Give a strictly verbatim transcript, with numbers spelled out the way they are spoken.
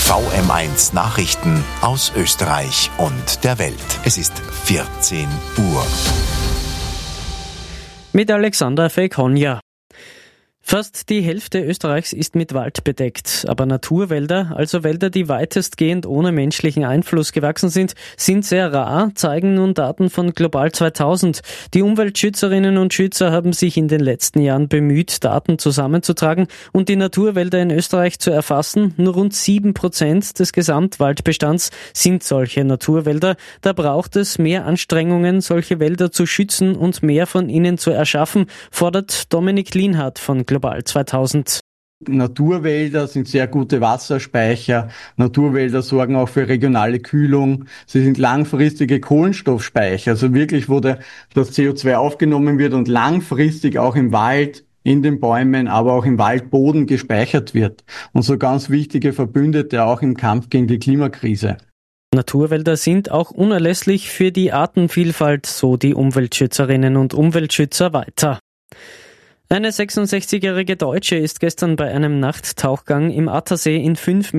V M eins Nachrichten aus Österreich und der Welt. Es ist vierzehn Uhr. Mit Alexander Fekonja. Fast die Hälfte Österreichs ist mit Wald bedeckt, aber Naturwälder, also Wälder, die weitestgehend ohne menschlichen Einfluss gewachsen sind, sind sehr rar, zeigen nun Daten von Global zweitausend. Die Umweltschützerinnen und Schützer haben sich in den letzten Jahren bemüht, Daten zusammenzutragen und die Naturwälder in Österreich zu erfassen. Nur rund sieben Prozent des Gesamtwaldbestands sind solche Naturwälder. Da braucht es mehr Anstrengungen, solche Wälder zu schützen und mehr von ihnen zu erschaffen, fordert Dominik Lienhardt von Global zweitausend. Naturwälder sind sehr gute Wasserspeicher. Naturwälder sorgen auch für regionale Kühlung. Sie sind langfristige Kohlenstoffspeicher, also wirklich, wo der, das C O zwei aufgenommen wird und langfristig auch im Wald, in den Bäumen, aber auch im Waldboden gespeichert wird. Und so ganz wichtige Verbündete auch im Kampf gegen die Klimakrise. Naturwälder sind auch unerlässlich für die Artenvielfalt, so die Umweltschützerinnen und Umweltschützer weiter. Eine sechsundsechzigjährige Deutsche ist gestern bei einem Nachttauchgang im Attersee in fünf